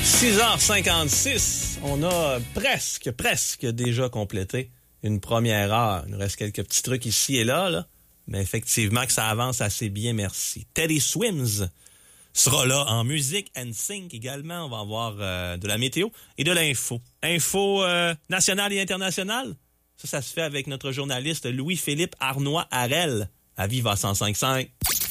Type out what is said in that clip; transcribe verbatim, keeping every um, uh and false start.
six heures cinquante-six, on a presque, presque déjà complété une première heure. Il nous reste quelques petits trucs ici et là, là. Mais effectivement que ça avance assez bien, merci. Teddy Swims sera là en musique, N Sync également. On va avoir euh, de la météo et de l'info. Info euh, nationale et internationale. Ça, ça se fait avec notre journaliste Louis-Philippe Arnois-Harel à Viva cent cinq virgule cinq.